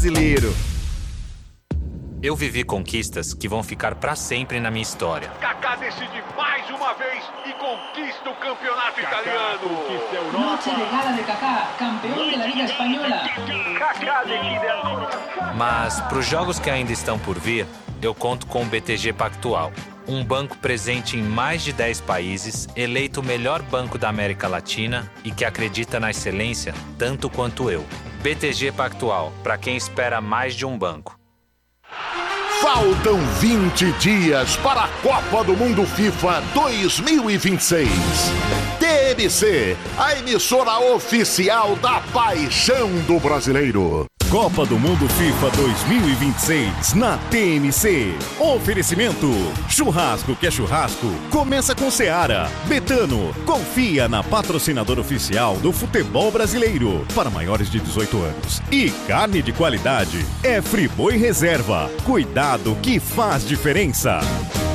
brasileiro. Eu vivi conquistas que vão ficar pra sempre na minha história. Kaká decide mais uma vez e conquista o campeonato italiano. Noche de gala de Kaká, campeão da Liga Espanhola. Kaká decide a... Mas pros jogos que ainda estão por vir, eu conto com o BTG Pactual. Um banco presente em mais de 10 países, eleito o melhor banco da América Latina e que acredita na excelência tanto quanto eu. BTG Pactual, para quem espera mais de um banco. Faltam 20 dias para a Copa do Mundo FIFA 2026. TMC, a emissora oficial da paixão do brasileiro. Copa do Mundo FIFA 2026 na TMC. Oferecimento: churrasco que é churrasco, começa com Seara. Betano, confia na patrocinadora oficial do futebol brasileiro para maiores de 18 anos. E carne de qualidade é Friboi Reserva. Cuidado que faz diferença.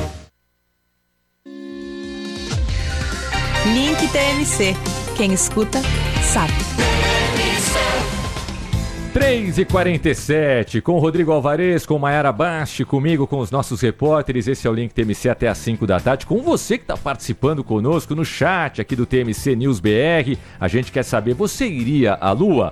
Link TMC. Quem escuta, sabe. 3h47, com o Rodrigo Alvarez, com Maiara Basti, comigo, com os nossos repórteres. Esse é o Link TMC até às 5 da tarde, com você que está participando conosco no chat aqui do TMC News BR. A gente quer saber, você iria à Lua?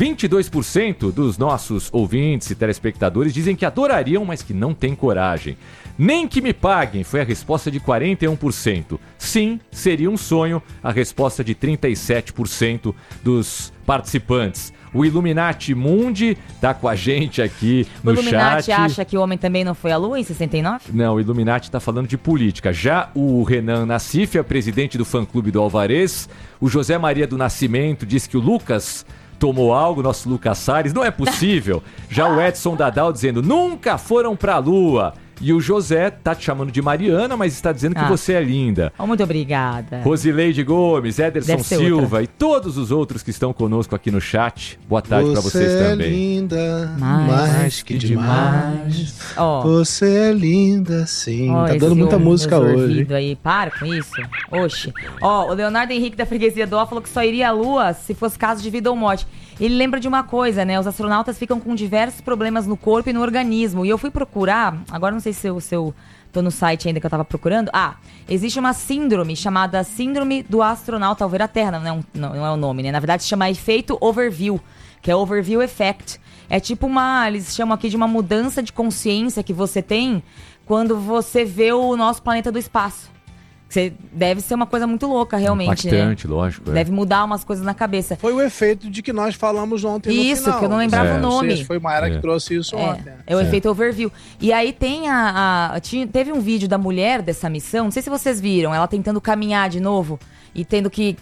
22% dos nossos ouvintes e telespectadores dizem que adorariam, mas que não têm coragem. Nem que me paguem, foi a resposta de 41%. Sim, seria um sonho, a resposta de 37% dos participantes. O Illuminati Mundi tá com a gente aqui no chat. O Illuminati acha que o homem também não foi à Lua em 69? Não, o Illuminati tá falando de política. Já o Renan Nassif, presidente do fã-clube do Alvarez, o José Maria do Nascimento diz que o Lucas tomou algo, nosso Lucas Salles, não é possível. Já o Edson Dadal dizendo, nunca foram pra Lua. E o José tá te chamando de Mariana, mas está dizendo que você é linda. Oh, muito obrigada. Rosileide Gomes, Ederson Silva e todos os outros que estão conosco aqui no chat. Boa tarde para vocês também. Você é linda, mais que demais. Você é linda, sim. Tá dando muita música hoje. Aí. Para com isso. Oxe. O Leonardo Henrique da Freguesia do Ó falou que só iria à Lua se fosse caso de vida ou morte. Ele lembra de uma coisa, né? Os astronautas ficam com diversos problemas no corpo e no organismo. E eu fui procurar, agora não sei se eu tô no site ainda que eu tava procurando. Existe uma síndrome chamada Síndrome do Astronauta ao Ver a Terra. Não é o nome, né? Na verdade se chama efeito overview, que é overview effect. É tipo eles chamam aqui de uma mudança de consciência que você tem quando você vê o nosso planeta do espaço. Deve ser uma coisa muito louca, realmente. Impactante, né? Lógico. Deve mudar umas coisas na cabeça. Foi o efeito de que nós falamos ontem no final. Isso, que eu não lembrava o nome. Foi Mayara que trouxe isso ontem. É o efeito overview. E aí teve um vídeo da mulher dessa missão, não sei se vocês viram, ela tentando caminhar de novo e tendo que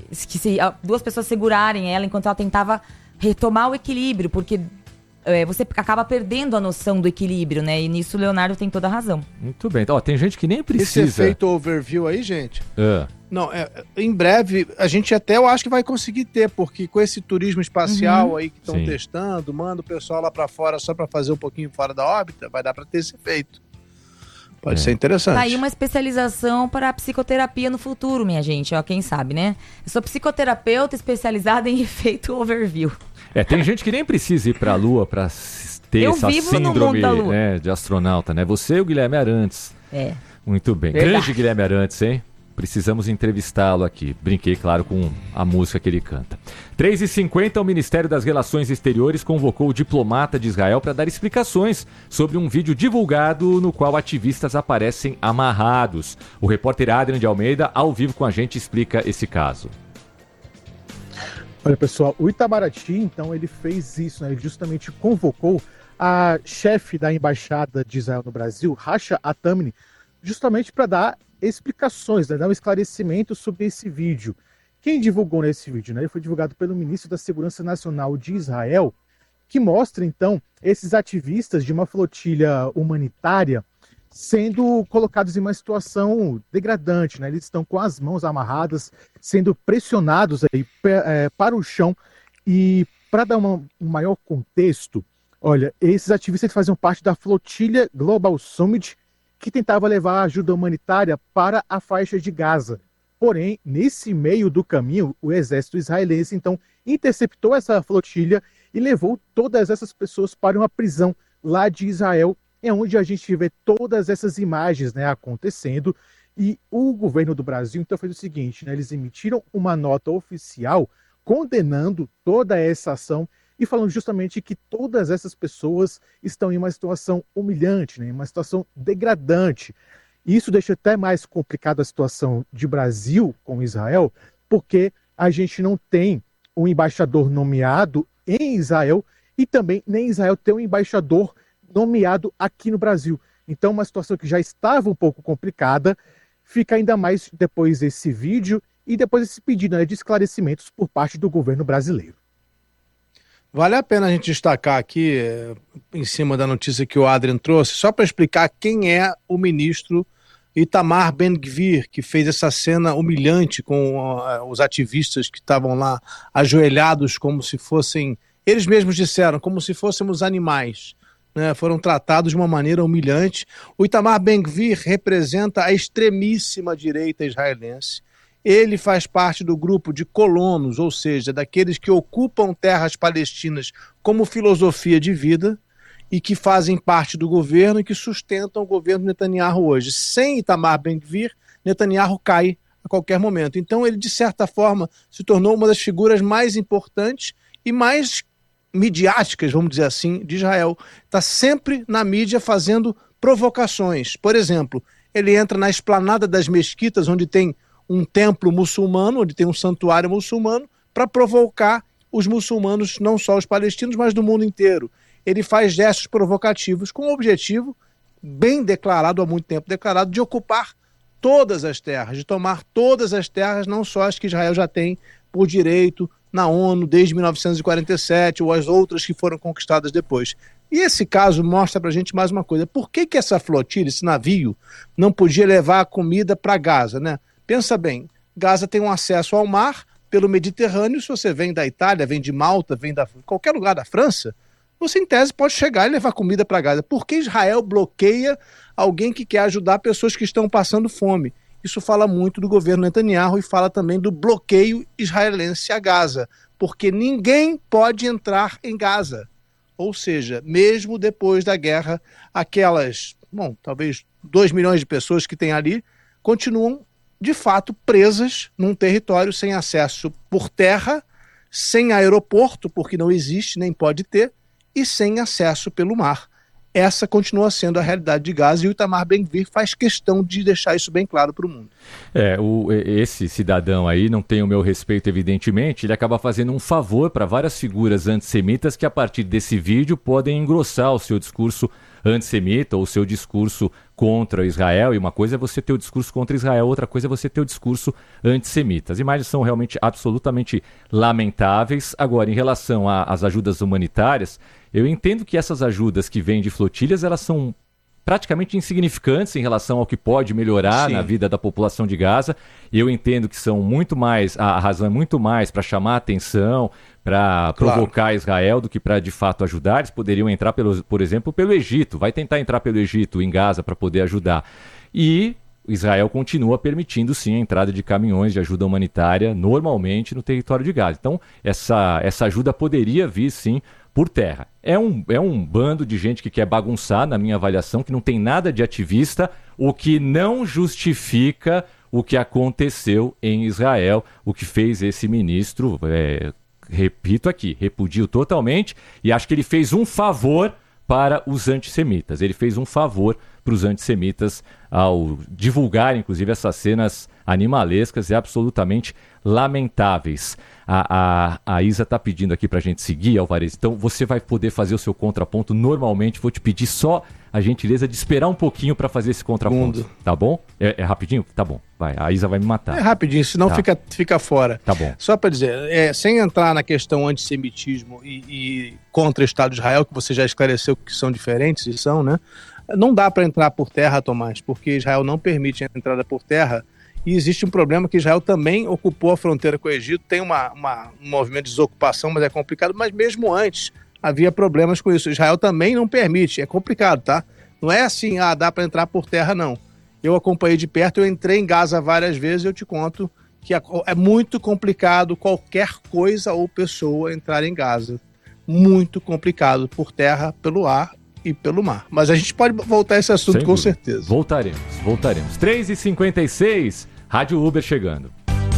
duas pessoas segurarem ela enquanto ela tentava retomar o equilíbrio, porque você acaba perdendo a noção do equilíbrio, né? E nisso o Leonardo tem toda a razão. Muito bem. Então, tem gente que nem precisa... Esse efeito overview aí, gente... Não, em breve, a gente até eu acho que vai conseguir ter, porque com esse turismo espacial aí que estão testando, manda o pessoal lá pra fora só pra fazer um pouquinho fora da órbita, vai dar pra ter esse efeito. Pode ser interessante. Tá aí uma especialização para a psicoterapia no futuro, minha gente. Quem sabe, né? Eu sou psicoterapeuta especializada em efeito overview. Tem gente que nem precisa ir pra Lua pra ter essa síndrome de astronauta, né? Você e o Guilherme Arantes. Muito bem. Verdade. Grande Guilherme Arantes, hein? Precisamos entrevistá-lo aqui. Brinquei, claro, com a música que ele canta. 3h50, o Ministério das Relações Exteriores convocou o diplomata de Israel para dar explicações sobre um vídeo divulgado no qual ativistas aparecem amarrados. O repórter Adrian de Almeida, ao vivo com a gente, explica esse caso. Olha, pessoal, o Itamaraty, então, ele fez isso, né? Ele justamente convocou a chefe da Embaixada de Israel no Brasil, Rasha Atamni, justamente para dar explicações, né? Dar um esclarecimento sobre esse vídeo. Quem divulgou nesse vídeo, né? Ele foi divulgado pelo ministro da Segurança Nacional de Israel, que mostra, então, esses ativistas de uma flotilha humanitária sendo colocados em uma situação degradante, né? Eles estão com as mãos amarradas, sendo pressionados aí para o chão. E para dar um maior contexto, olha, esses ativistas faziam parte da flotilha Global Summit, que tentava levar ajuda humanitária para a faixa de Gaza. Porém, nesse meio do caminho, o exército israelense, então, interceptou essa flotilha e levou todas essas pessoas para uma prisão lá de Israel, é onde a gente vê todas essas imagens, né, acontecendo. E o governo do Brasil então fez o seguinte, né, eles emitiram uma nota oficial condenando toda essa ação e falando justamente que todas essas pessoas estão em uma situação humilhante, né, em uma situação degradante. E isso deixa até mais complicada a situação de Brasil com Israel, porque a gente não tem um embaixador nomeado em Israel e também nem Israel tem um embaixador nomeado aqui no Brasil. Então, uma situação que já estava um pouco complicada, fica ainda mais depois desse vídeo e depois desse pedido, né, de esclarecimentos por parte do governo brasileiro. Vale a pena a gente destacar aqui, em cima da notícia que o Adrian trouxe, só para explicar quem é o ministro Itamar Ben-Gvir, que fez essa cena humilhante com os ativistas que estavam lá ajoelhados como se fossem, eles mesmos disseram, como se fôssemos animais, né? Foram tratados de uma maneira humilhante. O Itamar Ben-Gvir representa a extremíssima direita israelense. Ele faz parte do grupo de colonos, ou seja, daqueles que ocupam terras palestinas como filosofia de vida e que fazem parte do governo e que sustentam o governo Netanyahu hoje. Sem Itamar Ben-Gvir, Netanyahu cai a qualquer momento. Então ele, de certa forma, se tornou uma das figuras mais importantes e mais midiáticas, vamos dizer assim, de Israel. Está sempre na mídia fazendo provocações. Por exemplo, ele entra na esplanada das mesquitas, onde tem um templo muçulmano, onde tem um santuário muçulmano, para provocar os muçulmanos, não só os palestinos, mas do mundo inteiro. Ele faz gestos provocativos com o objetivo, bem declarado, há muito tempo declarado, de ocupar todas as terras, de tomar todas as terras, não só as que Israel já tem por direito na ONU desde 1947, ou as outras que foram conquistadas depois. E esse caso mostra pra gente mais uma coisa. Por que essa flotilha, esse navio, não podia levar a comida para Gaza, né? Pensa bem, Gaza tem um acesso ao mar pelo Mediterrâneo. Se você vem da Itália, vem de Malta, vem de qualquer lugar da França, você em tese pode chegar e levar comida para Gaza. Por que Israel bloqueia alguém que quer ajudar pessoas que estão passando fome? Isso fala muito do governo Netanyahu e fala também do bloqueio israelense a Gaza, porque ninguém pode entrar em Gaza. Ou seja, mesmo depois da guerra, aquelas, talvez 2 milhões de pessoas que tem ali, continuam de fato presas num território sem acesso por terra, sem aeroporto, porque não existe, nem pode ter, e sem acesso pelo mar. Essa continua sendo a realidade de Gaza e o Itamar Ben-Gvir faz questão de deixar isso bem claro para o mundo. Esse cidadão aí não tem o meu respeito, evidentemente. Ele acaba fazendo um favor para várias figuras antissemitas que, a partir desse vídeo, podem engrossar o seu discurso antissemita ou o seu discurso contra Israel. E uma coisa é você ter o discurso contra Israel, outra coisa é você ter o discurso antissemita. As imagens são realmente absolutamente lamentáveis. Agora, em relação às ajudas humanitárias, eu entendo que essas ajudas que vêm de flotilhas, elas são praticamente insignificantes em relação ao que pode melhorar na vida da população de Gaza. E eu entendo que são muito mais, a razão é muito mais para chamar a atenção, para provocar Israel do que para de fato ajudar. Eles poderiam entrar, por exemplo, pelo Egito. Vai tentar entrar pelo Egito em Gaza para poder ajudar. E Israel continua permitindo sim a entrada de caminhões de ajuda humanitária normalmente no território de Gaza. Então essa ajuda poderia vir sim por terra. É um bando de gente que quer bagunçar, na minha avaliação, que não tem nada de ativista, o que não justifica o que aconteceu em Israel, o que fez esse ministro, repito aqui, repudio totalmente, e acho que ele fez um favor para os antissemitas. Ele fez um favor para os antissemitas ao divulgar, inclusive, essas cenas animalescas e absolutamente lamentáveis. A Isa está pedindo aqui para a gente seguir, Alvarez. Então você vai poder fazer o seu contraponto normalmente. Vou te pedir só a gentileza de esperar um pouquinho para fazer esse contraponto. Tá bom? É rapidinho? Tá bom. Vai, a Isa vai me matar. É rapidinho, senão fica fora. Tá bom. Só para dizer, sem entrar na questão antissemitismo e contra o Estado de Israel, que você já esclareceu que são diferentes, e são, né? Não dá para entrar por terra, Tomás, porque Israel não permite a entrada por terra. E existe um problema que Israel também ocupou a fronteira com o Egito, tem um movimento de desocupação, mas é complicado, mas mesmo antes havia problemas com isso. Israel também não permite, é complicado, tá? Não é assim, dá para entrar por terra, não. Eu acompanhei de perto, eu entrei em Gaza várias vezes, eu te conto que é muito complicado qualquer coisa ou pessoa entrar em Gaza. muito complicado por terra, pelo ar e pelo mar. Mas a gente pode voltar a esse assunto com certeza. Voltaremos. 3h56, Rádio Uber chegando.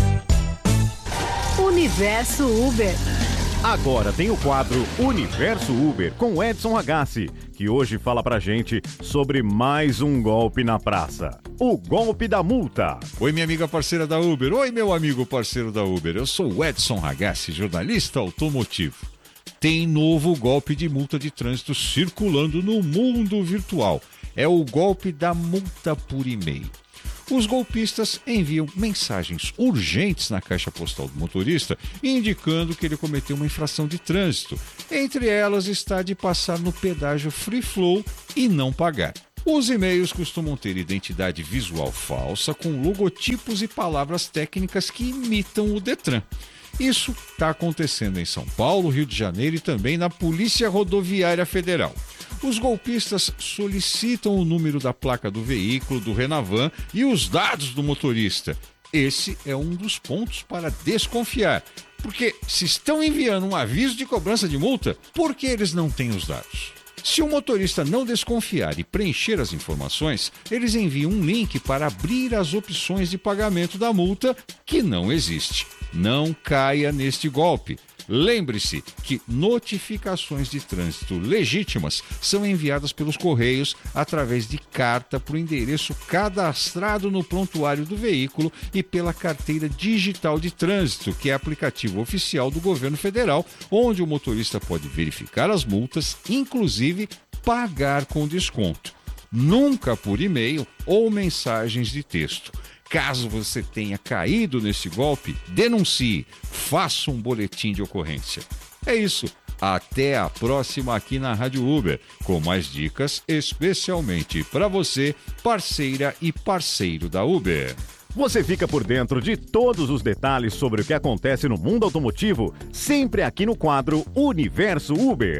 Universo Uber. Agora tem o quadro Universo Uber com Edson Ragazzi, que hoje fala pra gente sobre mais um golpe na praça. O golpe da multa. Oi, minha amiga parceira da Uber. Oi, meu amigo parceiro da Uber. Eu sou o Edson Ragazzi, jornalista automotivo. Tem novo golpe de multa de trânsito circulando no mundo virtual. É o golpe da multa por e-mail. Os golpistas enviam mensagens urgentes na caixa postal do motorista, indicando que ele cometeu uma infração de trânsito. Entre elas está de passar no pedágio Free Flow e não pagar. Os e-mails costumam ter identidade visual falsa, com logotipos e palavras técnicas que imitam o Detran. Isso está acontecendo em São Paulo, Rio de Janeiro e também na Polícia Rodoviária Federal. Os golpistas solicitam o número da placa do veículo, do Renavan e os dados do motorista. Esse é um dos pontos para desconfiar, porque se estão enviando um aviso de cobrança de multa, por que eles não têm os dados? Se o motorista não desconfiar e preencher as informações, eles enviam um link para abrir as opções de pagamento da multa, que não existe. Não caia neste golpe. Lembre-se que notificações de trânsito legítimas são enviadas pelos Correios através de carta para o endereço cadastrado no prontuário do veículo e pela carteira digital de trânsito, que é aplicativo oficial do governo federal, onde o motorista pode verificar as multas, inclusive pagar com desconto. Nunca por e-mail ou mensagens de texto. Caso você tenha caído nesse golpe, denuncie, faça um boletim de ocorrência. É isso. Até a próxima aqui na Rádio Uber, com mais dicas especialmente para você, parceira e parceiro da Uber. Você fica por dentro de todos os detalhes sobre o que acontece no mundo automotivo, sempre aqui no quadro Universo Uber.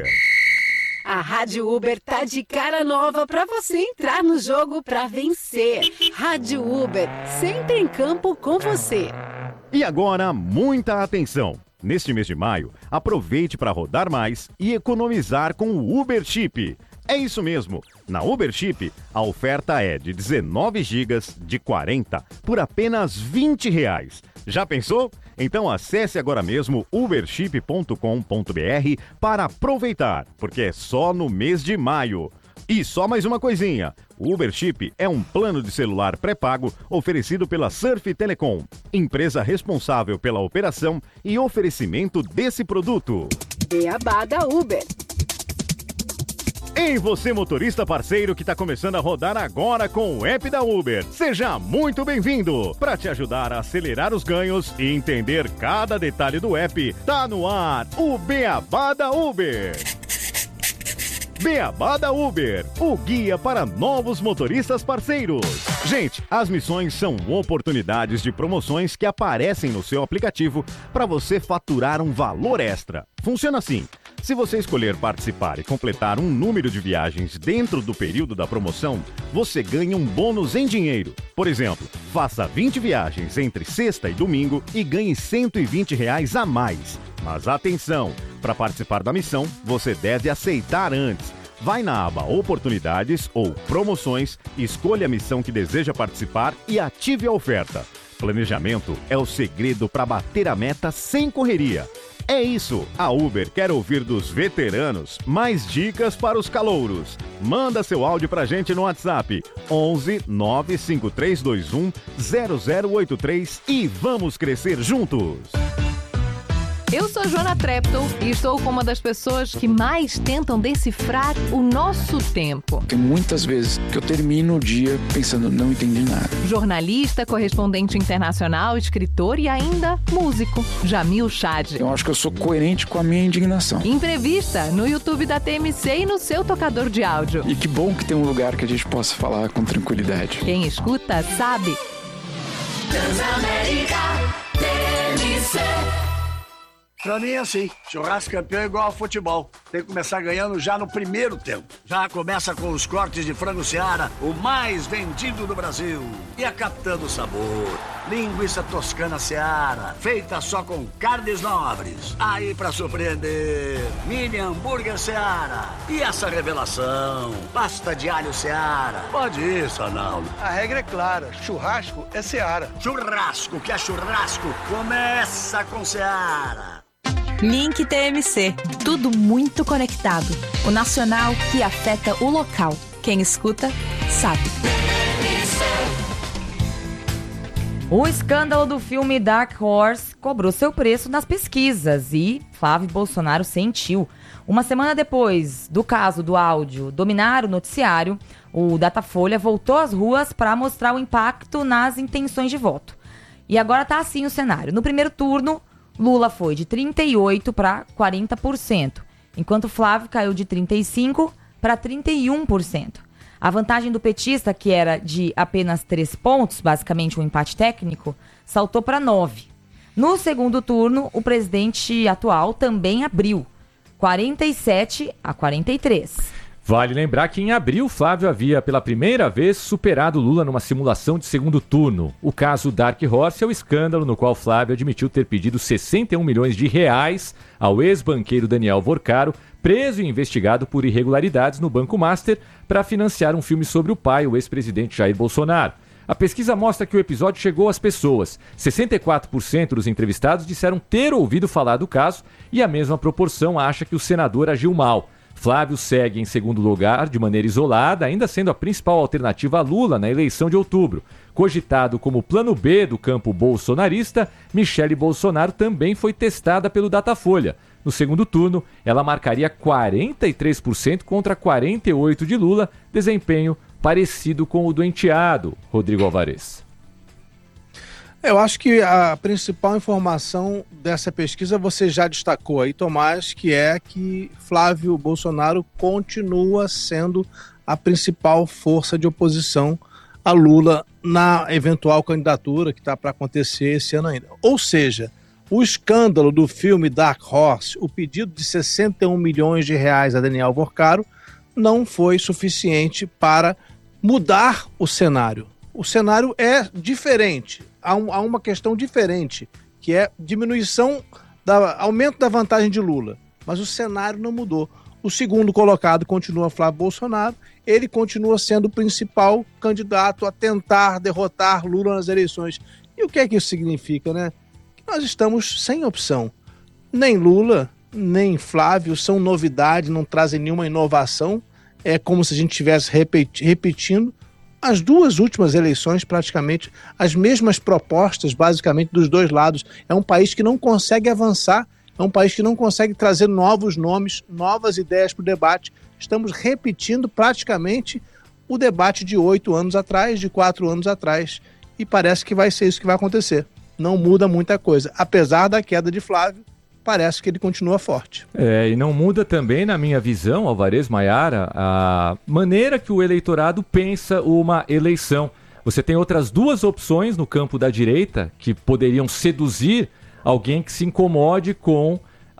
A Rádio Uber tá de cara nova pra você entrar no jogo pra vencer. Rádio Uber, sempre em campo com você. E agora, muita atenção. Neste mês de maio, aproveite para rodar mais e economizar com o Uber Chip. É isso mesmo. Na Uber Chip, a oferta é de 19 GB de 40 por apenas R$20. Já pensou? Então acesse agora mesmo uberchip.com.br para aproveitar, porque é só no mês de maio. E só mais uma coisinha, o Uber Chip é um plano de celular pré-pago oferecido pela Surf Telecom, empresa responsável pela operação e oferecimento desse produto. Beabá da Uber. Em você, motorista parceiro que está começando a rodar agora com o app da Uber. Seja muito bem-vindo! Para te ajudar a acelerar os ganhos e entender cada detalhe do app, tá no ar o Beabá da Uber. Beabá da Uber, o guia para novos motoristas parceiros. Gente, as missões são oportunidades de promoções que aparecem no seu aplicativo para você faturar um valor extra. Funciona assim. Se você escolher participar e completar um número de viagens dentro do período da promoção, você ganha um bônus em dinheiro. Por exemplo, faça 20 viagens entre sexta e domingo e ganhe R$120 a mais. Mas atenção, para participar da missão, você deve aceitar antes. Vai na aba Oportunidades ou Promoções, escolha a missão que deseja participar e ative a oferta. Planejamento é o segredo para bater a meta sem correria. É isso, a Uber quer ouvir dos veteranos mais dicas para os calouros. Manda seu áudio pra gente no WhatsApp 11 95321 0083 e vamos crescer juntos. Eu sou Joana Treptow e estou com uma das pessoas que mais tentam decifrar o nosso tempo. Tem muitas vezes que eu termino o dia pensando, não entendi nada. Jornalista, correspondente internacional, escritor e ainda músico, Jamil Chad. Eu acho que eu sou coerente com a minha indignação. Entrevista no YouTube da TMC e no seu tocador de áudio. E que bom que tem um lugar que a gente possa falar com tranquilidade. Quem escuta sabe. Transamérica TMC. Pra mim é assim, churrasco campeão é igual ao futebol. Tem que começar ganhando já no primeiro tempo. Já começa com os cortes de frango Seara, o mais vendido do Brasil. E a Capitã do Sabor. linguiça toscana Seara, feita só com carnes nobres. Aí pra surpreender, mini hambúrguer Seara. E essa revelação, pasta de alho Seara. Pode ir, Sonaldo. A regra é clara, churrasco é Seara. Churrasco que é churrasco, começa com Seara. Link TMC. Tudo muito conectado. O nacional que afeta o local. Quem escuta, sabe. O escândalo do filme Dark Horse cobrou seu preço nas pesquisas e Flávio Bolsonaro sentiu. Uma semana depois do caso do áudio dominar o noticiário, o Datafolha voltou às ruas para mostrar o impacto nas intenções de voto. E agora tá assim o cenário. No primeiro turno, Lula foi de 38% para 40%, enquanto Flávio caiu de 35% para 31%. A vantagem do petista, que era de apenas 3 pontos, basicamente um empate técnico, saltou para 9%. No segundo turno, o presidente atual também abriu, 47% a 43%. Vale lembrar que em abril, Flávio havia pela primeira vez superado Lula numa simulação de segundo turno. O caso Dark Horse é o escândalo no qual Flávio admitiu ter pedido 61 milhões de reais ao ex-banqueiro Daniel Vorcaro, preso e investigado por irregularidades no Banco Master, para financiar um filme sobre o pai, o ex-presidente Jair Bolsonaro. A pesquisa mostra que o episódio chegou às pessoas. 64% dos entrevistados disseram ter ouvido falar do caso e a mesma proporção acha que o senador agiu mal. Flávio segue em segundo lugar de maneira isolada, ainda sendo a principal alternativa a Lula na eleição de outubro. Cogitado como plano B do campo bolsonarista, Michele Bolsonaro também foi testada pelo Datafolha. No segundo turno, ela marcaria 43% contra 48% de Lula, desempenho parecido com o do enteado, Rodrigo Alvarez. Eu acho que a principal informação dessa pesquisa você já destacou aí, Tomás, que é que Flávio Bolsonaro continua sendo a principal força de oposição a Lula na eventual candidatura que está para acontecer esse ano ainda. Ou seja, o escândalo do filme Dark Horse, o pedido de 61 milhões de reais a Daniel Vorcaro, não foi suficiente para mudar o cenário. O cenário é diferente. Há uma questão diferente, que é aumento da vantagem de Lula. Mas o cenário não mudou. O segundo colocado continua Flávio Bolsonaro. Ele continua sendo o principal candidato a tentar derrotar Lula nas eleições. E o que é que isso significa, né? Que nós estamos sem opção. Nem Lula, nem Flávio são novidade, não trazem nenhuma inovação. É como se a gente estivesse repetindo as duas últimas eleições, praticamente as mesmas propostas, basicamente, dos dois lados. É um país que não consegue avançar, é um país que não consegue trazer novos nomes, novas ideias para o debate. Estamos repetindo praticamente o debate de 8 anos atrás, de 4 anos atrás, e parece que vai ser isso que vai acontecer. Não muda muita coisa. Apesar da queda de Flávio, parece que ele continua forte. E não muda também, na minha visão, Alvarez, Maiara, a maneira que o eleitorado pensa uma eleição. Você tem outras duas opções no campo da direita que poderiam seduzir alguém que se incomode com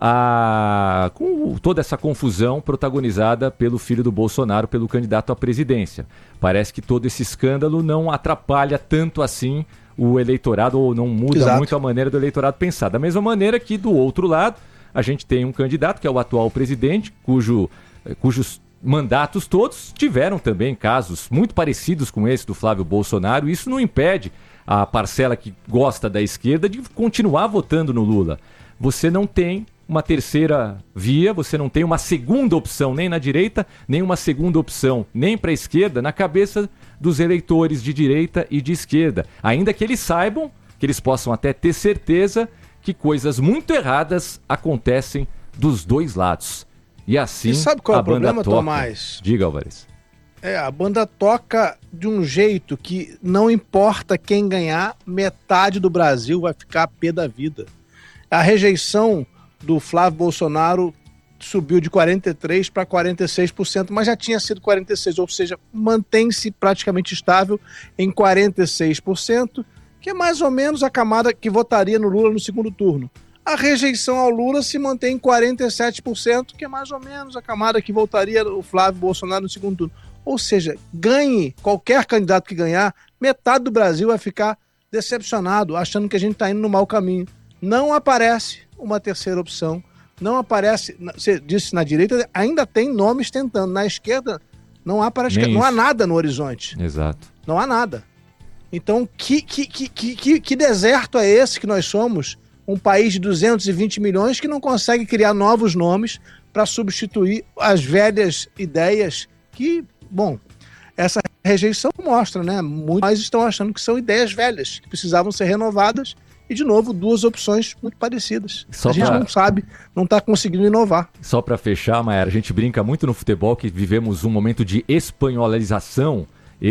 toda essa confusão protagonizada pelo filho do Bolsonaro, pelo candidato à presidência. Parece que todo esse escândalo não atrapalha tanto assim o eleitorado, ou não muda muito a maneira do eleitorado pensar. Da mesma maneira que, do outro lado, a gente tem um candidato, que é o atual presidente, cujos mandatos todos tiveram também casos muito parecidos com esse do Flávio Bolsonaro. Isso não impede a parcela que gosta da esquerda de continuar votando no Lula. Você não tem uma terceira via, você não tem uma segunda opção nem na direita, nem uma segunda opção nem para a esquerda na cabeça dos eleitores de direita e de esquerda. Ainda que eles saibam, que eles possam até ter certeza que coisas muito erradas acontecem dos dois lados. E assim e sabe qual é o problema, toca. Tomás? Diga, Alvarez. A banda toca de um jeito que não importa quem ganhar, metade do Brasil vai ficar a pé da vida. A rejeição do Flávio Bolsonaro subiu de 43% para 46%, mas já tinha sido 46%, ou seja, mantém-se praticamente estável em 46%, que é mais ou menos a camada que votaria no Lula no segundo turno. A rejeição ao Lula se mantém em 47%, que é mais ou menos a camada que votaria o Flávio Bolsonaro no segundo turno. Ou seja, ganhe qualquer candidato que ganhar, metade do Brasil vai ficar decepcionado, achando que a gente está indo no mau caminho. Não aparece uma terceira opção, não aparece, você disse na direita, ainda tem nomes tentando, na esquerda não há nada no horizonte. Exato. Não há nada. Então, que deserto é esse que nós somos? Um país de 220 milhões que não consegue criar novos nomes para substituir as velhas ideias que, bom, essa rejeição mostra, né? Muitos estão achando que são ideias velhas, que precisavam ser renovadas e, de novo, duas opções muito parecidas. A gente não sabe, não está conseguindo inovar. Só para fechar, Mayara, a gente brinca muito no futebol que vivemos um momento de espanholização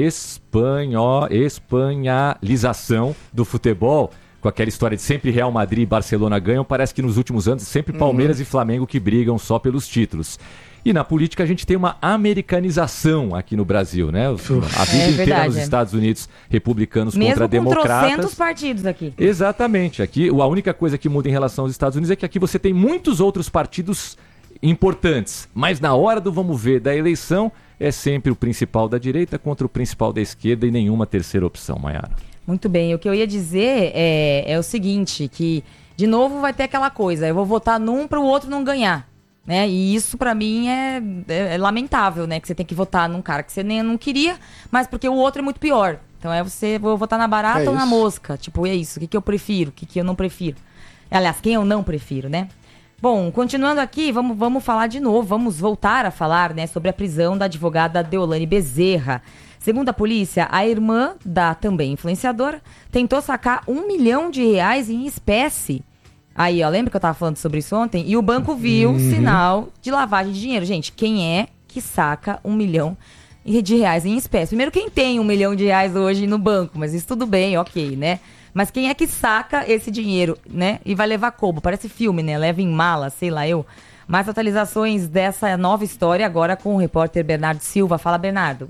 do futebol, com aquela história de sempre Real Madrid e Barcelona ganham. Parece que nos últimos anos sempre Palmeiras e Flamengo que brigam só pelos títulos. E na política a gente tem uma americanização aqui no Brasil, né? A vida inteira nos Estados Unidos, republicanos contra democratas. Mesmo com trocentos partidos aqui. Exatamente. Aqui a única coisa que muda em relação aos Estados Unidos é que aqui você tem muitos outros partidos importantes. Mas na hora do vamos ver da eleição, é sempre o principal da direita contra o principal da esquerda e nenhuma terceira opção, Mayara. Muito bem, o que eu ia dizer é o seguinte, que de novo vai ter aquela coisa, eu vou votar num para o outro não ganhar, né? E isso para mim é lamentável, né? Que você tem que votar num cara que você nem não queria, mas porque o outro é muito pior. Então vou votar na barata ou na mosca, tipo, é isso, o que eu prefiro, o que eu não prefiro. Aliás, quem eu não prefiro, né? Bom, continuando aqui, vamos falar de novo, vamos voltar a falar, né, sobre a prisão da advogada Deolane Bezerra. Segundo a polícia, a irmã da também influenciadora tentou sacar R$1 milhão em espécie. Aí, ó, lembra que eu tava falando sobre isso ontem? E o banco viu sinal de lavagem de dinheiro. Gente, quem é que saca R$1 milhão em espécie? Primeiro, quem tem R$1 milhão hoje no banco? Mas isso tudo bem, ok, né? Mas quem é que saca esse dinheiro, né? E vai levar como? Parece filme, né? Leva em mala, sei lá eu. Mais atualizações dessa nova história agora com o repórter Bernardo Silva. Fala, Bernardo.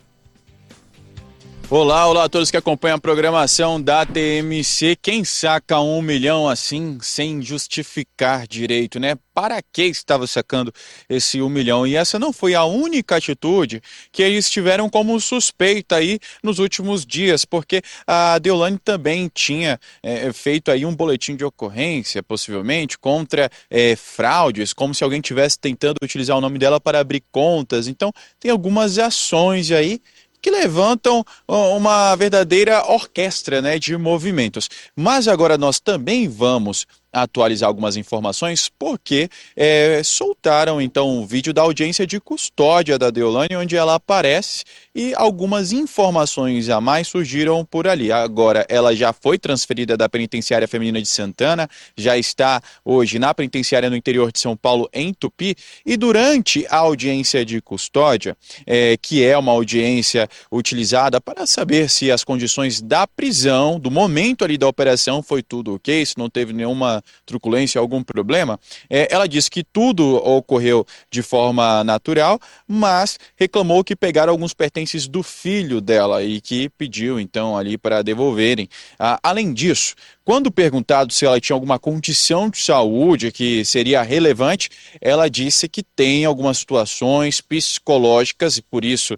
Olá a todos que acompanham a programação da TMC. Quem saca R$1 milhão assim, sem justificar direito, né? Para que estava sacando esse R$1 milhão? E essa não foi a única atitude que eles tiveram como suspeita aí nos últimos dias, porque a Deolane também tinha feito aí um boletim de ocorrência, possivelmente, contra fraudes, como se alguém estivesse tentando utilizar o nome dela para abrir contas. Então, tem algumas ações aí que levantam uma verdadeira orquestra, né, de movimentos. Mas agora nós também vamos atualizar algumas informações, porque soltaram então o vídeo da audiência de custódia da Deolane, onde ela aparece, e algumas informações a mais surgiram por ali. Agora, ela já foi transferida da Penitenciária Feminina de Santana, já está hoje na Penitenciária no interior de São Paulo, em Tupi, e durante a audiência de custódia, que é uma audiência utilizada para saber se as condições da prisão, do momento ali da operação, foi tudo ok, se não teve nenhuma truculência, algum problema, ela disse que tudo ocorreu de forma natural, mas reclamou que pegaram alguns pertences do filho dela e que pediu então ali para devolverem. Além disso, quando perguntado se ela tinha alguma condição de saúde que seria relevante, ela disse que tem algumas situações psicológicas e por isso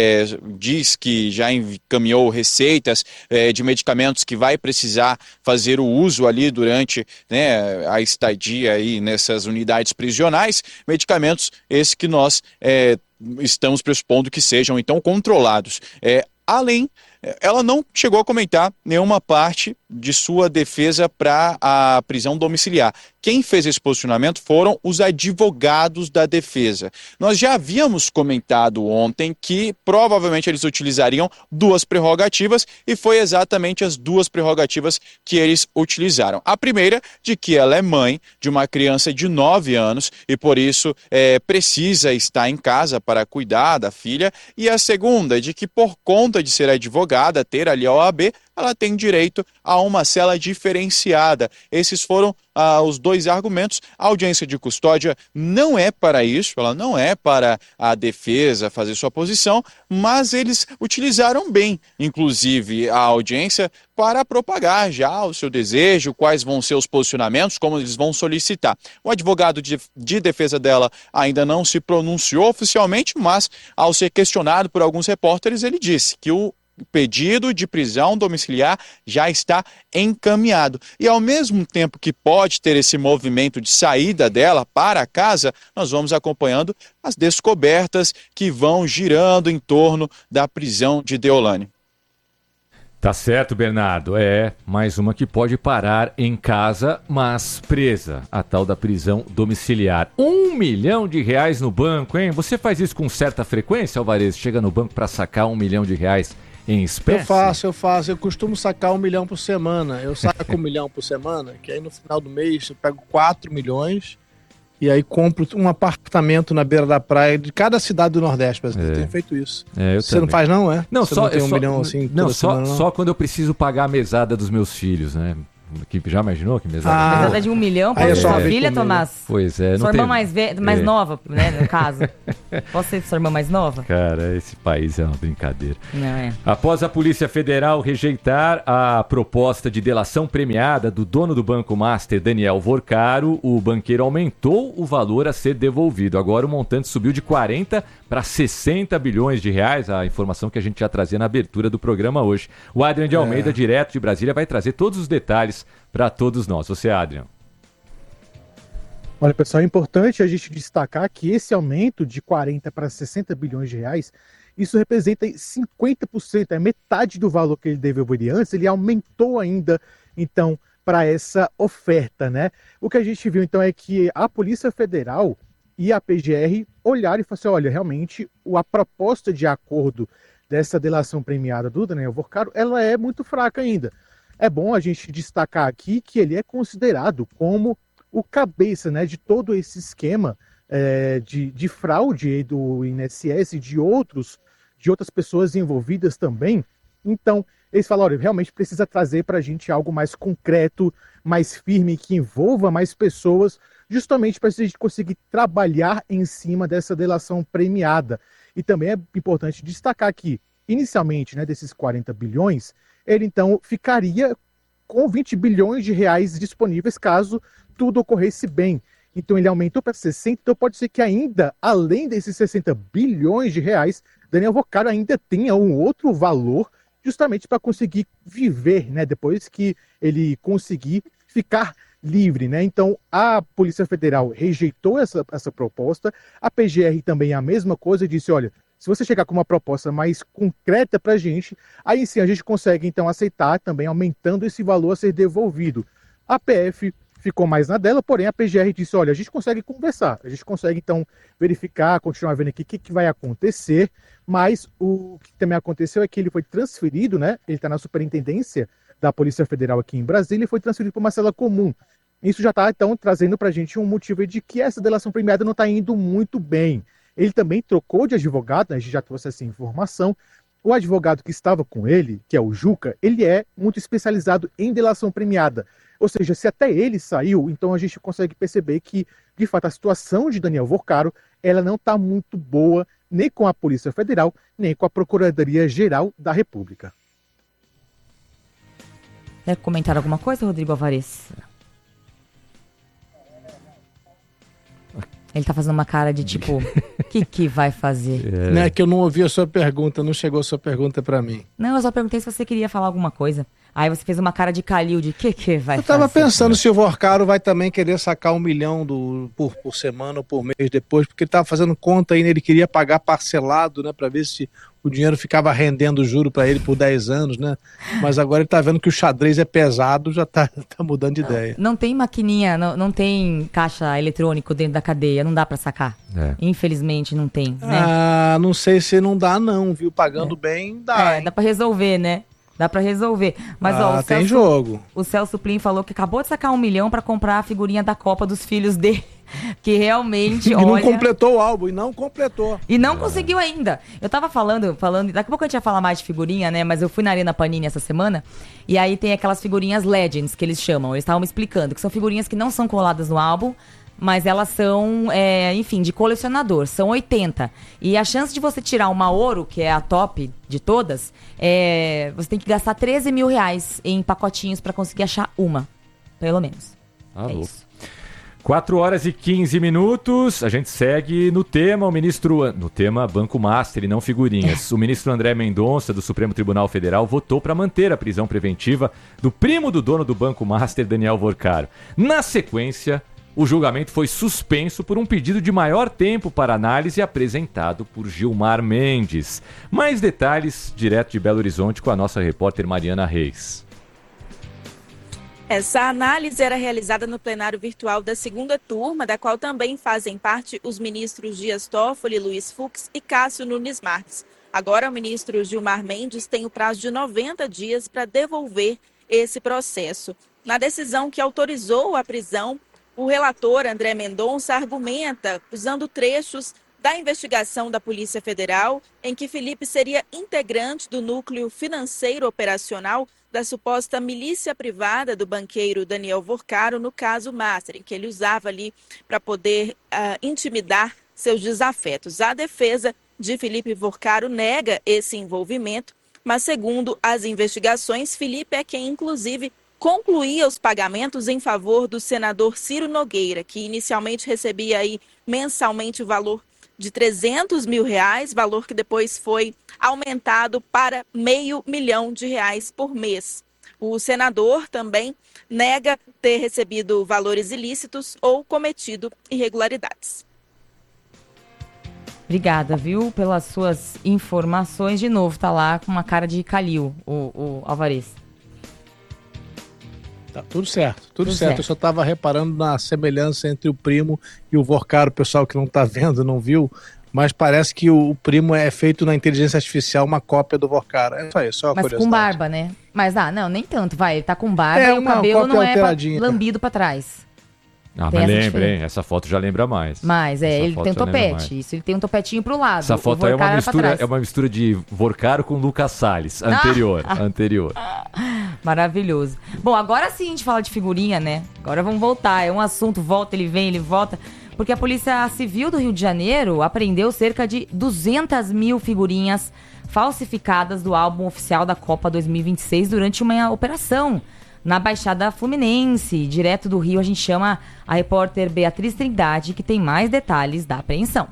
diz que já encaminhou receitas de medicamentos que vai precisar fazer o uso ali durante, né, a estadia aí nessas unidades prisionais, medicamentos esses que nós estamos pressupondo que sejam então controlados. Além, ela não chegou a comentar nenhuma parte de sua defesa para a prisão domiciliar. Quem fez esse posicionamento foram os advogados da defesa. Nós já havíamos comentado ontem que provavelmente eles utilizariam duas prerrogativas e foi exatamente as duas prerrogativas que eles utilizaram. A primeira, de que ela é mãe de uma criança de 9 anos e por isso precisa estar em casa para cuidar da filha. E a segunda, de que por conta de ser advogada, ter ali a OAB, ela tem direito a uma cela diferenciada. Esses foram os dois argumentos. A audiência de custódia não é para isso, ela não é para a defesa fazer sua posição, mas eles utilizaram bem, inclusive, a audiência para propagar já o seu desejo, quais vão ser os posicionamentos, como eles vão solicitar. O advogado de defesa dela ainda não se pronunciou oficialmente, mas ao ser questionado por alguns repórteres, ele disse que o pedido de prisão domiciliar já está encaminhado. E ao mesmo tempo que pode ter esse movimento de saída dela para casa, nós vamos acompanhando as descobertas que vão girando em torno da prisão de Deolane. Tá certo, Bernardo. Mais uma que pode parar em casa, mas presa. A tal da prisão domiciliar. R$1 milhão no banco, hein? Você faz isso com certa frequência, Alvarez? Chega no banco para sacar R$1 milhão em espécie? Eu faço. Eu costumo sacar R$1 milhão por semana. Eu saco R$1 milhão por semana, que aí no final do mês eu pego 4 milhões e aí compro um apartamento na beira da praia de cada cidade do Nordeste. Eu tenho feito isso. Você também não faz, não, é? Não, você só não tem R$1 milhão assim não, toda semana, só quando eu preciso pagar a mesada dos meus filhos, né? Já imaginou que mesada? Mesada de R$1 milhão, pode ser sua filha, Tomás? Pois é. Sua irmã mais nova, né, no caso. Pode ser sua irmã mais nova? Cara, esse país é uma brincadeira. Não é. Após a Polícia Federal rejeitar a proposta de delação premiada do dono do Banco Master, Daniel Vorcaro, o banqueiro aumentou o valor a ser devolvido. Agora o montante subiu de 40 para 60 bilhões de reais, a informação que a gente já trazia na abertura do programa hoje. O Adrian de Almeida, direto de Brasília, vai trazer todos os detalhes para todos nós. Você, Adrian. Olha, pessoal, é importante a gente destacar que esse aumento de 40 para 60 bilhões de reais, isso representa 50%, é metade do valor que ele devolveria antes, ele aumentou ainda, então, para essa oferta, né? O que a gente viu, então, é que a Polícia Federal e a PGR olharam e falaram assim, olha, realmente, a proposta de acordo dessa delação premiada do Daniel Vorcaro, ela é muito fraca ainda. É bom a gente destacar aqui que ele é considerado como o cabeça, né, de todo esse esquema de fraude do INSS e de outras pessoas envolvidas também. Então, eles falaram, olha, realmente precisa trazer para a gente algo mais concreto, mais firme, que envolva mais pessoas, justamente para a gente conseguir trabalhar em cima dessa delação premiada. E também é importante destacar que, inicialmente, né, desses 40 bilhões, ele então ficaria com 20 bilhões de reais disponíveis caso tudo ocorresse bem. Então ele aumentou para 60, então pode ser que ainda, além desses 60 bilhões de reais, Daniel Vorcaro ainda tenha um outro valor justamente para conseguir viver, né, depois que ele conseguir ficar livre, né? Então a Polícia Federal rejeitou essa proposta, a PGR também a mesma coisa, disse, olha, se você chegar com uma proposta mais concreta para a gente, aí sim a gente consegue então aceitar também aumentando esse valor a ser devolvido. A PF ficou mais na dela, porém a PGR disse, olha, a gente consegue conversar, a gente consegue então verificar, continuar vendo aqui o que vai acontecer, mas o que também aconteceu é que ele foi transferido, né? Ele está na superintendência da Polícia Federal aqui em Brasília e foi transferido para uma cela comum. Isso já está então trazendo para a gente um motivo de que essa delação premiada não está indo muito bem. Ele também trocou de advogado, né? A gente já trouxe essa informação. O advogado que estava com ele, que é o Juca, ele é muito especializado em delação premiada. Ou seja, se até ele saiu, então a gente consegue perceber que, de fato, a situação de Daniel Vorcaro, ela não está muito boa, nem com a Polícia Federal, nem com a Procuradoria-Geral da República. Quer comentar alguma coisa, Rodrigo Alvarez? Ele tá fazendo uma cara de tipo, o que vai fazer? É que eu não ouvi a sua pergunta, não chegou a sua pergunta pra mim. Não, eu só perguntei se você queria falar alguma coisa. Aí você fez uma cara de Calil de que vai fazer? Eu tava pensando se o Vorcaro vai também querer sacar R$1 milhão por semana ou por mês depois, porque ele tava fazendo conta aí, né? Ele queria pagar parcelado, né? Pra ver se o dinheiro ficava rendendo juro pra ele por 10 anos, né? Mas agora ele tá vendo que o xadrez é pesado, já tá mudando de ideia. Não tem maquininha, não tem caixa eletrônico dentro da cadeia, não dá pra sacar. Infelizmente não tem, né? Ah, não sei se não dá não, viu? Pagando bem, dá. Dá pra resolver, né? Dá pra resolver. Mas, ó, tem jogo. O Celso Plin falou que acabou de sacar R$1 milhão pra comprar a figurinha da Copa dos filhos dele. Que realmente, e não completou o álbum, e não completou. E não conseguiu ainda. Eu tava falando, daqui a pouco a gente ia falar mais de figurinha, né? Mas eu fui na Arena Panini essa semana, e aí tem aquelas figurinhas Legends, que eles chamam. Eles estavam me explicando, que são figurinhas que não são coladas no álbum, mas elas são, enfim, de colecionador. São 80. E a chance de você tirar uma ouro, que é a top de todas, você tem que gastar R$13 mil em pacotinhos pra conseguir achar uma, pelo menos. Isso. 4h15, a gente segue no tema, no tema Banco Master e não figurinhas. O ministro André Mendonça, do Supremo Tribunal Federal, votou para manter a prisão preventiva do primo do dono do Banco Master, Daniel Vorcaro. Na sequência, o julgamento foi suspenso por um pedido de maior tempo para análise apresentado por Gilmar Mendes. Mais detalhes, direto de Belo Horizonte, com a nossa repórter Mariana Reis. Essa análise era realizada no plenário virtual da segunda turma, da qual também fazem parte os ministros Dias Toffoli, Luiz Fux e Cássio Nunes Marques. Agora, o ministro Gilmar Mendes tem o prazo de 90 dias para devolver esse processo. Na decisão que autorizou a prisão, o relator André Mendonça argumenta, usando trechos da investigação da Polícia Federal, em que Felipe seria integrante do núcleo financeiro operacional da suposta milícia privada do banqueiro Daniel Vorcaro no caso Master, que ele usava ali para poder intimidar seus desafetos. A defesa de Felipe Vorcaro nega esse envolvimento, mas segundo as investigações, Felipe é quem inclusive concluía os pagamentos em favor do senador Ciro Nogueira, que inicialmente recebia aí mensalmente o valor de R$300 mil, valor que depois foi aumentado para R$500 mil por mês. O senador também nega ter recebido valores ilícitos ou cometido irregularidades. Obrigada, viu, pelas suas informações. De novo, tá lá com uma cara de Calil, o Alvarez. Tá tudo certo, tudo certo. Eu só estava reparando na semelhança entre o primo e o Vorcaro. O pessoal que não está vendo, não viu, mas parece que o primo é feito na inteligência artificial, uma cópia do Vorcaro. É só isso, só uma curiosidade. Mas com barba, né? Mas não, nem tanto, vai. Ele tá com barba e o cabelo não é lambido pra trás. Ah, mas lembra, hein? Essa foto já lembra mais. Mas ele tem um topete. Isso, ele tem um topetinho pro lado. Essa foto aí é uma mistura de Vorcaro com Lucas Salles. Anterior. Maravilhoso. Bom, agora sim a gente fala de figurinha, né? Agora vamos voltar. É um assunto, volta, ele vem, ele volta. Porque a Polícia Civil do Rio de Janeiro apreendeu cerca de 200 mil figurinhas falsificadas do álbum oficial da Copa 2026 durante uma operação na Baixada Fluminense. Direto do Rio, a gente chama a repórter Beatriz Trindade, que tem mais detalhes da apreensão.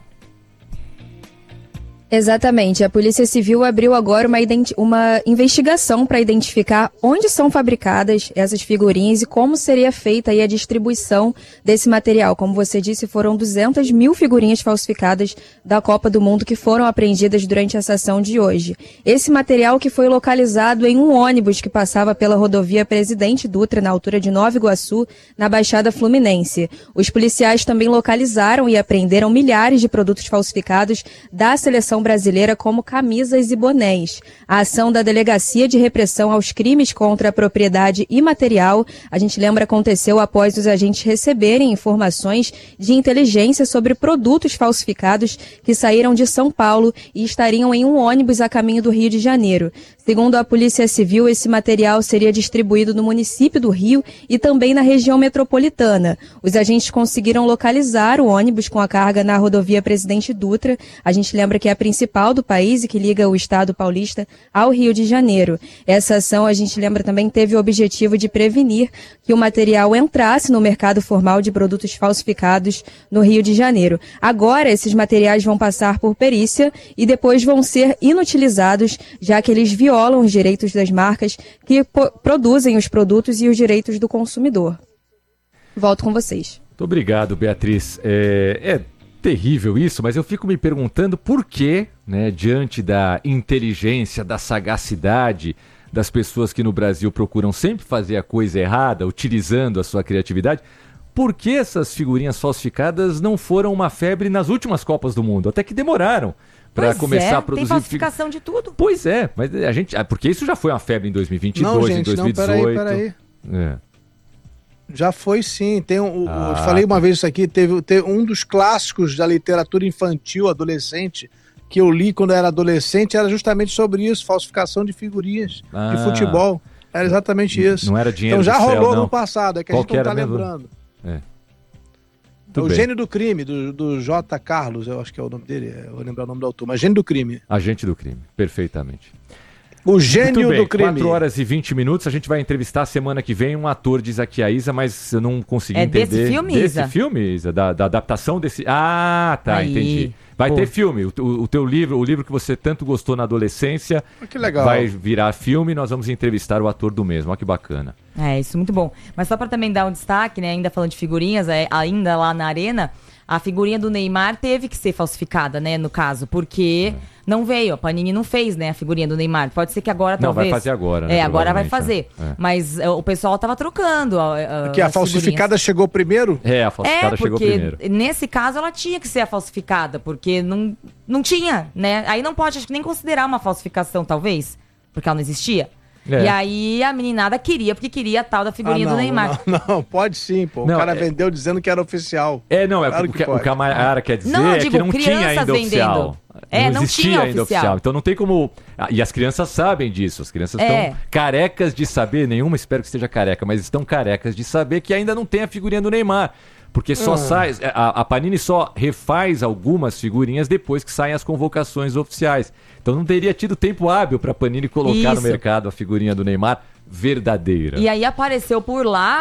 Exatamente. A Polícia Civil abriu agora uma investigação para identificar onde são fabricadas essas figurinhas e como seria feita aí a distribuição desse material. Como você disse, foram 200 mil figurinhas falsificadas da Copa do Mundo que foram apreendidas durante essa ação de hoje. Esse material que foi localizado em um ônibus que passava pela rodovia Presidente Dutra, na altura de Nova Iguaçu, na Baixada Fluminense. Os policiais também localizaram e apreenderam milhares de produtos falsificados da seleção brasileira, como camisas e bonés. A ação da Delegacia de Repressão aos Crimes contra a Propriedade Imaterial, a gente lembra, aconteceu após os agentes receberem informações de inteligência sobre produtos falsificados que saíram de São Paulo e estariam em um ônibus a caminho do Rio de Janeiro. Segundo a Polícia Civil, esse material seria distribuído no município do Rio e também na região metropolitana. Os agentes conseguiram localizar o ônibus com a carga na rodovia Presidente Dutra. A gente lembra que é a principal do país e que liga o estado paulista ao Rio de Janeiro. Essa ação, a gente lembra também, teve o objetivo de prevenir que o material entrasse no mercado formal de produtos falsificados no Rio de Janeiro. Agora, esses materiais vão passar por perícia e depois vão ser inutilizados, já que eles violam os direitos das marcas que produzem os produtos e os direitos do consumidor. Volto com vocês. Muito obrigado, Beatriz. É terrível isso, mas eu fico me perguntando por que, né, diante da inteligência, da sagacidade das pessoas que no Brasil procuram sempre fazer a coisa errada, utilizando a sua criatividade, por que essas figurinhas falsificadas não foram uma febre nas últimas Copas do Mundo? Até que demoraram para começar a produzir. Tem falsificação de tudo. Pois é, mas porque isso já foi uma febre em 2022, não, gente, em 2018. Não, peraí. Já foi sim. Eu falei uma vez isso aqui, teve um dos clássicos da literatura infantil, adolescente, que eu li quando era adolescente, era justamente sobre isso, falsificação de figurinhas de futebol. Era exatamente isso. Não era dinheiro então já do céu, rolou não. No passado, é que a gente não tá lembrando. O Gênio do Crime, do J. Carlos, eu acho que é o nome dele, eu vou lembrar o nome do autor, mas Gênio do Crime. Agente do Crime, perfeitamente. O gênio do crime. 4 horas e 20 minutos, a gente vai entrevistar semana que vem um ator, diz aqui a Isa, mas eu não consegui entender. Desse filme, Isa? Desse filme, Isa? Da adaptação desse... Ah, tá, Aí. entendi. Vai ter filme, o teu livro, o livro que você tanto gostou na adolescência, que legal. Vai virar filme e nós vamos entrevistar o ator do mesmo, olha que bacana. Isso, muito bom. Mas só para também dar um destaque, né, ainda falando de figurinhas, ainda lá na Arena, a figurinha do Neymar teve que ser falsificada, né, no caso, porque não veio, a Panini não fez, né, a figurinha do Neymar. Pode ser que agora, talvez... Não, vai fazer agora, né? Agora vai fazer. Mas o pessoal tava trocando Porque a falsificada chegou primeiro? A falsificada chegou primeiro. Nesse caso ela tinha que ser a falsificada, porque não tinha, né? Aí não pode, acho que nem considerar uma falsificação, talvez, porque ela não existia. E aí a meninada porque queria a tal da figurinha do Neymar. Não, pode sim, pô. O cara vendeu dizendo que era oficial. Claro o que a Mayara quer dizer que não tinha ainda oficial. Não existia ainda oficial. Então não tem como... E as crianças sabem disso. As crianças estão carecas de saber, nenhuma espero que esteja careca, mas estão carecas de saber que ainda não tem a figurinha do Neymar. Porque só sai... A Panini só refaz algumas figurinhas depois que saem as convocações oficiais. Então não teria tido tempo hábil para a Panini colocar no mercado a figurinha do Neymar verdadeira. E aí apareceu por lá